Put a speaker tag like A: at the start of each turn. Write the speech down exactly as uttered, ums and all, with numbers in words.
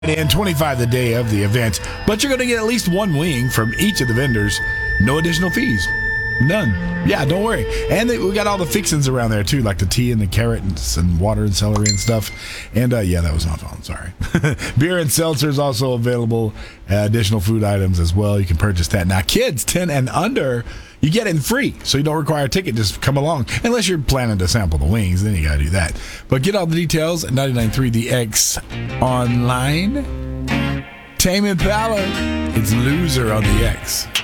A: And twenty-five the day of the event, but you're going to get at least one wing from each of the vendors. No additional fees. None. Yeah, don't worry. And they, we got all the fixings around there too, like the tea and the carrots and water and celery and stuff. And uh, yeah, that was my phone. Sorry. Beer and seltzer is also available. Uh, additional food items as well. You can purchase that. Now, kids ten and under, you get it free, so you don't require a ticket. Just come along. Unless you're planning to sample the wings, then you got to do that. But get all the details at ninety-nine point three The X online. Tame Impala, it's Loser on the X.